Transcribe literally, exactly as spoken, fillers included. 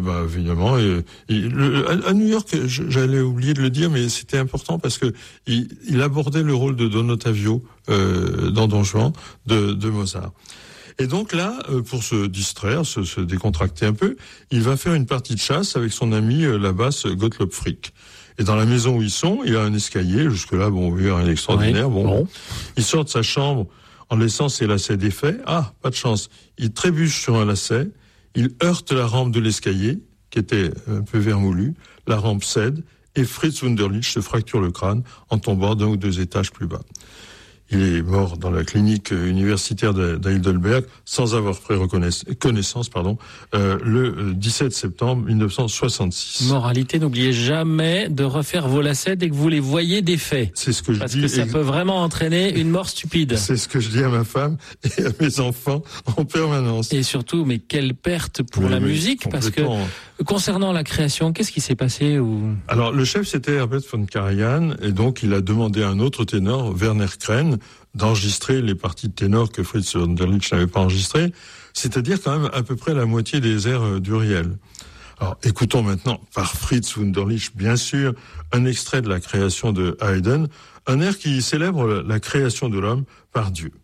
bah, évidemment, euh, il, le, à, à New York, j'allais oublier de le dire, mais c'était important parce que il, il abordait le rôle de Don Ottavio euh, dans Don Juan de, de Mozart. Et donc là, euh, pour se distraire, se, se décontracter un peu, il va faire une partie de chasse avec son ami euh, la basse Gottlob Frick. Et dans la maison où ils sont, il y a un escalier. Jusque-là, bon, il y a rien d'extraordinaire. Oui, bon, bon. Il sort de sa chambre en laissant ses lacets défaits. Ah, pas de chance. Il trébuche sur un lacet. Il heurte la rampe de l'escalier, qui était un peu vermoulue. La rampe cède et Fritz Wunderlich se fracture le crâne en tombant d'un ou deux étages plus bas. Il est mort dans la clinique universitaire d'Heidelberg sans avoir pris connaissance pardon, euh, le dix-sept septembre mille neuf cent soixante-six. Moralité, n'oubliez jamais de refaire vos lacets dès que vous les voyez défaits. C'est ce que je Parce dis. Parce que ça peut vraiment entraîner une mort stupide. C'est ce que je dis à ma femme et à mes enfants en permanence. Et surtout, mais quelle perte pour oui, la oui, musique, parce que concernant la création, qu'est-ce qui s'est passé ou... Alors, le chef, c'était Herbert von Karajan, et donc il a demandé à un autre ténor, Werner Kren, d'enregistrer les parties de ténor que Fritz Wunderlich n'avait pas enregistrées, c'est-à-dire quand même à peu près la moitié des airs d'Uriel. Alors, écoutons maintenant, par Fritz Wunderlich, bien sûr, un extrait de la création de Haydn, un air qui célèbre la création de l'homme par Dieu.